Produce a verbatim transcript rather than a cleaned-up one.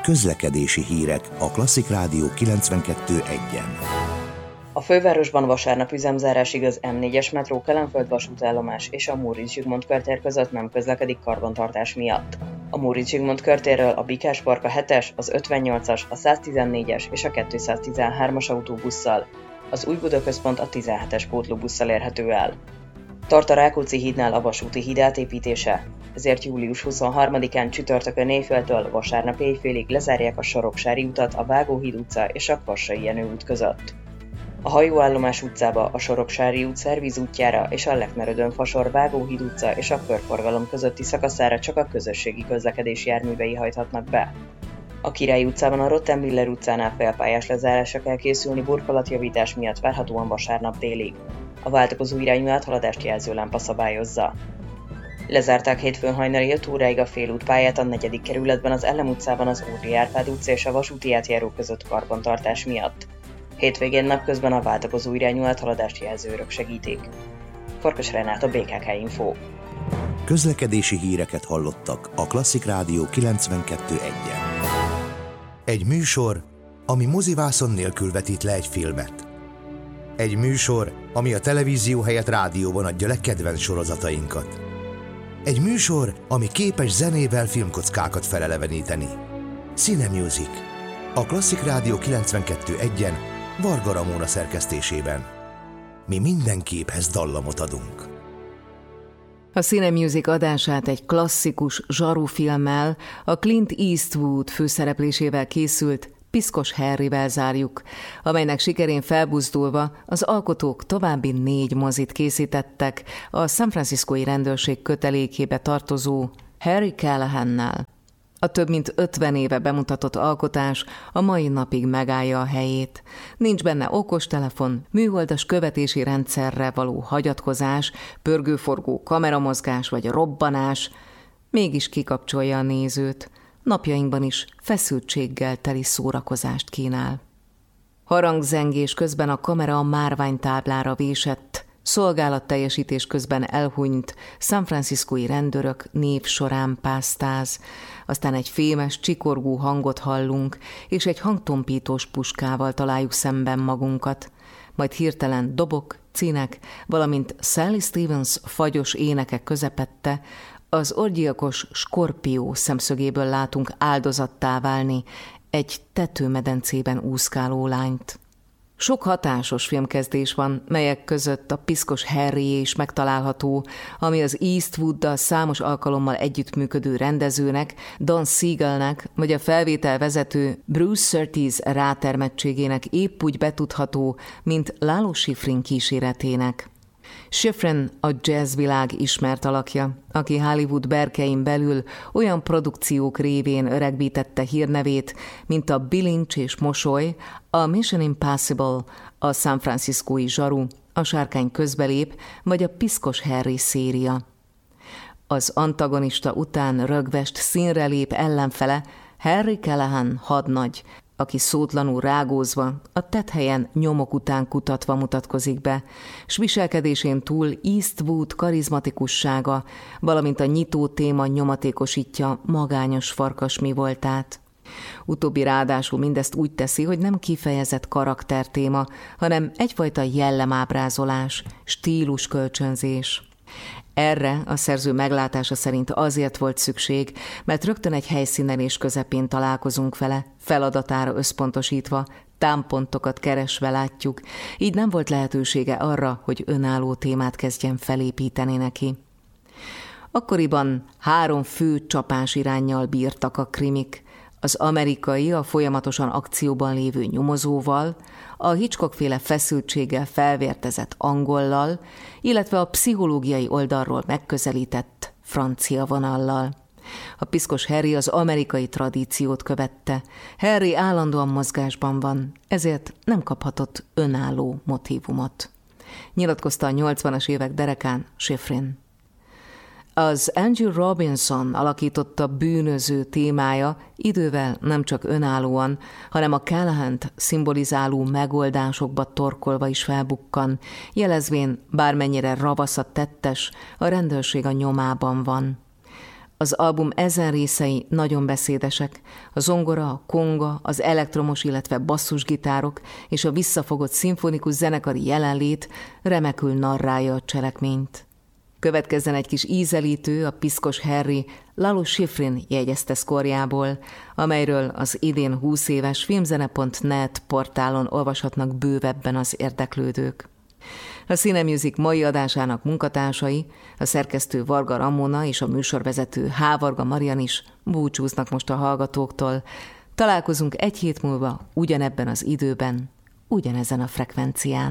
Közlekedési hírek a Klasszik Rádió kilencvenkettő egyen. A fővárosban vasárnap üzemzárásig az em négyes metró Kelenföld vasútállomás és a Móricz Zsigmond körtér között nem közlekedik karbantartás miatt. A Móricz Zsigmond körtérről a Bikás Park a hetes, az ötvennyolcas, a száztizennégyes és a kétszáztizenhármas autóbusszal, az Újbuda-központ a tizenhetes pótlóbusszal érhető el. Tart a Rákóczi hídnál a vasúti híd átépítése, ezért július huszonharmadikán csütörtökön éjféltől vasárnap éjfélig lezárják a Soroksári utat a Vágóhíd utca és a Kvassai Jenő út között. A Hajóállomás utcába, a Soroksári út Szerviz útjára és a Lechner-Ödön-Fasor Vágóhíd utca és a körforgalom közötti szakaszára csak a közösségi közlekedési járművei hajthatnak be. A Király utcában a Rottenmiller utcánál félpályás lezárásra kell készülni burkolatjavítás miatt várhatóan vasárnap délig. A váltakozó irányú áthaladást jelző lámpa szabályozza. Lezárták hétfőn hajnali öt óráig a félútpályát a negyedik kerületben az Ellem utcában az Ódri Árpád utca és a vasúti átjáró között karbantartás miatt. Hétvégén napközben a váltakozó irányú áthaladást jelző örök segítik. Farkas Renát, a bé ká ká Info. Közlekedési híreket hallottak a Klasszik Rádió kilencvenkettő egyen. Egy műsor, ami mozivászon nélkül vetít le egy filmet. Egy műsor, ami a televízió helyett rádióban adja le kedvenc sorozatainkat. Egy műsor, ami képes zenével filmkockákat feleleveníteni. Cine Music. A Klasszik Rádió kilencvenkettő egyen Varga Ramóna szerkesztésében. Mi minden képhez dallamot adunk. A Cine Music adását egy klasszikus zsarufilmmel, a Clint Eastwood főszereplésével készült Piszkos Harryvel zárjuk, amelynek sikerén felbuzdulva az alkotók további négy mozit készítettek a San Franciscói rendőrség kötelékébe tartozó Harry Callahan-nál. A több mint ötven éve bemutatott alkotás a mai napig megállja a helyét. Nincs benne okostelefon, műholdas követési rendszerre való hagyatkozás, pörgőforgó kameramozgás vagy robbanás, mégis kikapcsolja a nézőt. Napjainkban is feszültséggel teli szórakozást kínál. Harangzengés közben a kamera a márványtáblára vésett, szolgálatteljesítés közben elhunyt San Franciscói rendőrök név során pásztáz, aztán egy fémes, csikorgó hangot hallunk, és egy hangtompítós puskával találjuk szemben magunkat. Majd hirtelen dobok, cínek, valamint Sally Stevens fagyos énekek közepette, az orgyilkos Skorpió szemszögéből látunk áldozattá válni egy tetőmedencében úszkáló lányt. Sok hatásos filmkezdés van, melyek között a Piszkos Harry is megtalálható, ami az Eastwooddal számos alkalommal együttműködő rendezőnek, Don Siegelnek, vagy a felvételvezető Bruce Surtees rátermettségének épp úgy betudható, mint Lalo Schifrin kíséretének. Schifrin a jazzvilág ismert alakja, aki Hollywood berkein belül olyan produkciók révén öregbítette hírnevét, mint a Bilincs és Mosoly, a Mission Impossible, a San Franciscói zsaru, a Sárkány közbelép, vagy a Piszkos Harry széria. Az antagonista után rögvest színre lép ellenfele Harry Callahan hadnagy, aki szótlanul rágózva, a tetthelyen nyomok után kutatva mutatkozik be, s viselkedésén túl Eastwood karizmatikussága, valamint a nyitó téma nyomatékosítja magányos farkas mi voltát. Utóbbi ráadásul mindezt úgy teszi, hogy nem kifejezett karaktertéma, hanem egyfajta jellemábrázolás, stíluskölcsönzés. Erre a szerző meglátása szerint azért volt szükség, mert rögtön egy helyszínen és közepén találkozunk vele, feladatára összpontosítva, támpontokat keresve látjuk, így nem volt lehetősége arra, hogy önálló témát kezdjen felépíteni neki. Akkoriban három fő csapás iránnyal bírtak a krimik, az amerikai a folyamatosan akcióban lévő nyomozóval, a Hitchcock-féle feszültséggel felvértezett angollal, illetve a pszichológiai oldalról megközelített francia vonallal. A Piszkos Harry az amerikai tradíciót követte. Harry állandóan mozgásban van, ezért nem kaphatott önálló motívumot. Nyilatkozta a nyolcvanas évek derekán Schifrin. Az Andrew Robinson alakította bűnöző témája idővel nem csak önállóan, hanem a Callahant szimbolizáló megoldásokba torkolva is felbukkan, jelezvén bármennyire ravasz a tettes, a rendőrség a nyomában van. Az album ezen részei nagyon beszédesek. A zongora, a konga, az elektromos, illetve basszusgitárok és a visszafogott szimfonikus zenekari jelenlét remekül narrálja a cselekményt. Következzen egy kis ízelítő, a Piszkos Harry Lalo Schifrin jegyezte szkorjából, amelyről az idén húsz éves filmzene pont net portálon olvashatnak bővebben az érdeklődők. A Cinemusic mai adásának munkatársai, a szerkesztő Varga Ramona és a műsorvezető H. Varga Marian is búcsúznak most a hallgatóktól. Találkozunk egy hét múlva ugyanebben az időben, ugyanezen a frekvencián.